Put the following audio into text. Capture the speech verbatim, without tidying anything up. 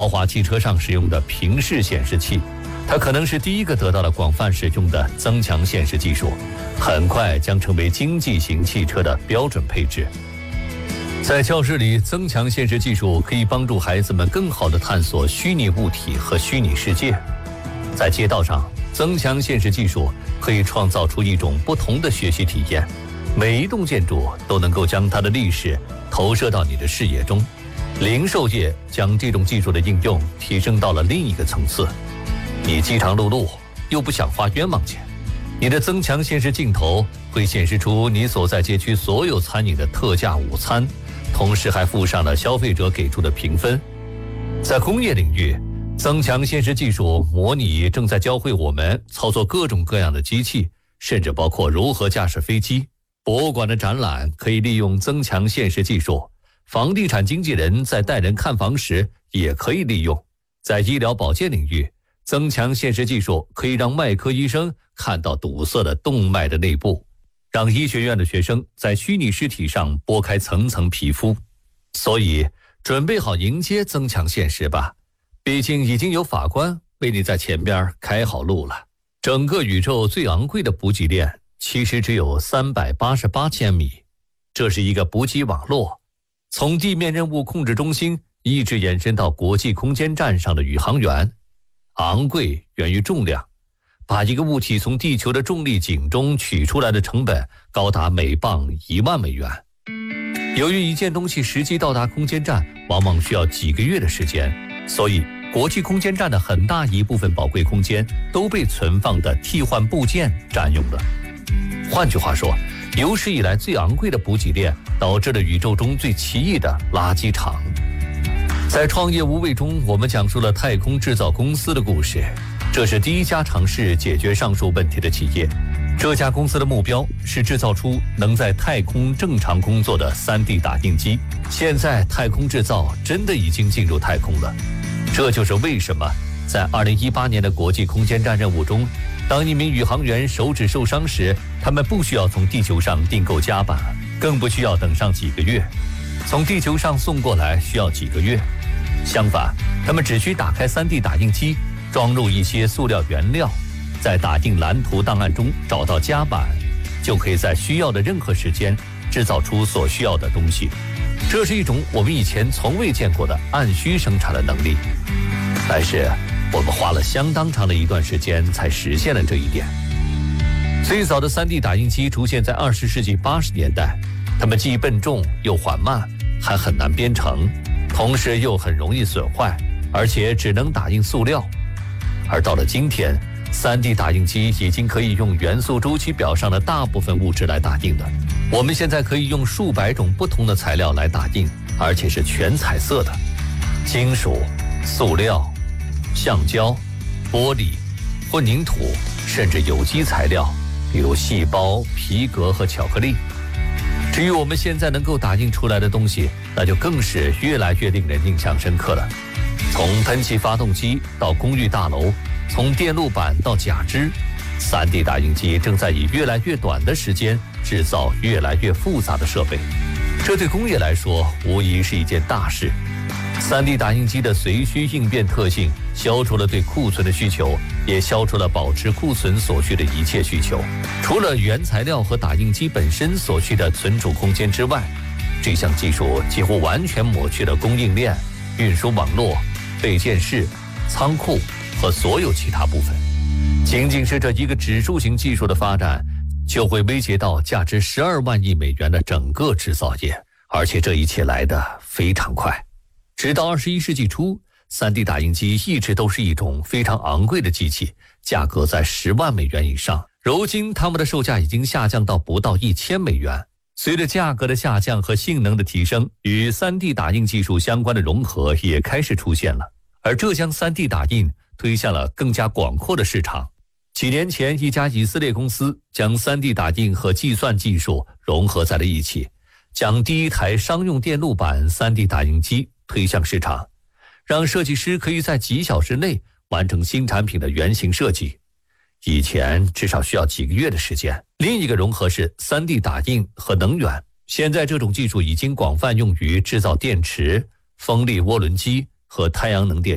豪华汽车上使用的平视显示器，它可能是第一个得到了广泛使用的增强现实技术，很快将成为经济型汽车的标准配置。在教室里，增强现实技术可以帮助孩子们更好地探索虚拟物体和虚拟世界。在街道上，增强现实技术可以创造出一种不同的学习体验，每一栋建筑都能够将它的历史投射到你的视野中。零售业将这种技术的应用提升到了另一个层次。你饥肠辘辘又不想花冤枉钱，你的增强现实镜头会显示出你所在街区所有餐饮的特价午餐，同时还附上了消费者给出的评分。在工业领域，增强现实技术模拟正在教会我们操作各种各样的机器，甚至包括如何驾驶飞机。博物馆的展览可以利用增强现实技术，房地产经纪人在带人看房时也可以利用。在医疗保健领域，增强现实技术可以让外科医生看到堵塞的动脉的内部，让医学院的学生在虚拟尸体上剥开层层皮肤。所以，准备好迎接增强现实吧，毕竟已经有法官为你在前边开好路了。整个宇宙最昂贵的补给链其实只有三百八十八千米，这是一个补给网络，从地面任务控制中心一直延伸到国际空间站上的宇航员。昂贵源于重量，把一个物体从地球的重力井中取出来的成本高达每磅一万美元。由于一件东西实际到达空间站往往需要几个月的时间，所以国际空间站的很大一部分宝贵空间都被存放的替换部件占用了。换句话说，有史以来最昂贵的补给链导致了宇宙中最奇异的垃圾场。在创业无畏中，我们讲述了太空制造公司的故事。这是第一家尝试解决上述问题的企业。这家公司的目标是制造出能在太空正常工作的 三 D 打印机。现在太空制造真的已经进入太空了。这就是为什么在二零一八年的国际空间站任务中，当一名宇航员手指受伤时，他们不需要从地球上订购夹板，更不需要等上几个月，从地球上送过来需要几个月。相反，他们只需打开 三 D 打印机，装入一些塑料原料，在打印蓝图档案中找到夹板，就可以在需要的任何时间制造出所需要的东西。这是一种我们以前从未见过的按需生产的能力，但是我们花了相当长的一段时间才实现了这一点。最早的 三 D 打印机出现在二十世纪八十年代，它们既笨重又缓慢，还很难编程，同时又很容易损坏，而且只能打印塑料。而到了今天， 三 D 打印机已经可以用元素周期表上的大部分物质来打印了。我们现在可以用数百种不同的材料来打印，而且是全彩色的。金属、塑料、橡胶、玻璃、混凝土，甚至有机材料，比如细胞、皮革和巧克力。至于我们现在能够打印出来的东西，那就更是越来越令人印象深刻了。从喷气发动机到公寓大楼，从电路板到假肢， 三 D 打印机正在以越来越短的时间制造越来越复杂的设备。这对工业来说无疑是一件大事。三 D 打印机的随需应变特性消除了对库存的需求，也消除了保持库存所需的一切需求。除了原材料和打印机本身所需的存储空间之外，这项技术几乎完全抹去了供应链、运输网络、备件室、仓库和所有其他部分。仅仅是这一个指数型技术的发展，就会威胁到价值十二万亿美元的整个制造业，而且这一切来得非常快。直到二十一世纪初， 三 D 打印机一直都是一种非常昂贵的机器，价格在十万美元以上。如今它们的售价已经下降到不到一千美元。随着价格的下降和性能的提升，与 三 D 打印技术相关的融合也开始出现了，而这将 三 D 打印推向了更加广阔的市场。几年前，一家以色列公司将 三 D 打印和计算技术融合在了一起，将第一台商用电路板 三 D 打印机推向市场，让设计师可以在几小时内完成新产品的原型设计。以前至少需要几个月的时间。另一个融合是 三 D 打印和能源，现在这种技术已经广泛用于制造电池、风力涡轮机和太阳能电